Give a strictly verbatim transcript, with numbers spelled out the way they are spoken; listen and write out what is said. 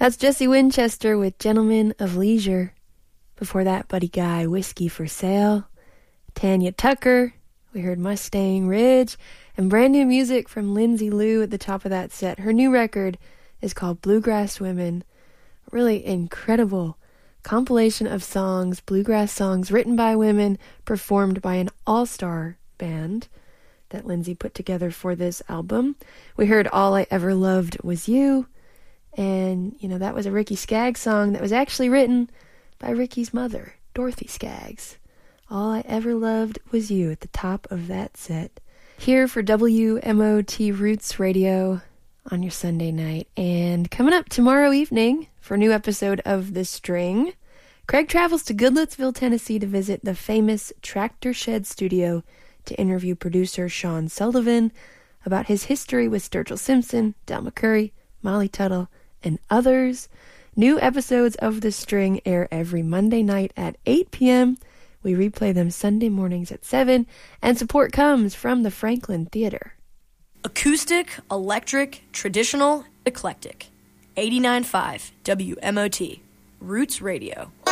That's Jesse Winchester with Gentlemen of Leisure. Before that, Buddy Guy, Whiskey for Sale. Tanya Tucker, we heard Mustang Ridge. And brand new music from Lindsay Lou at the top of that set. Her new record is called Bluegrass Women. A really incredible compilation of songs, bluegrass songs written by women, performed by an all-star band that Lindsay put together for this album. We heard All I Ever Loved Was You. And, you know, that was a Ricky Skaggs song that was actually written by Ricky's mother, Dorothy Skaggs. All I Ever Loved Was You at the top of that set. Here for W M O T Roots Radio on your Sunday night. And coming up tomorrow evening for a new episode of The String, Craig travels to Goodlettsville, Tennessee to visit the famous Tractor Shed Studio to interview producer Sean Sullivan about his history with Sturgill Simpson, Del McCoury, Molly Tuttle, and others. New episodes of The String air every Monday night at eight p.m. We replay them Sunday mornings at seven, and support comes from the Franklin Theater. Acoustic, electric, traditional, eclectic. eighty-nine point five W M O T, Roots Radio.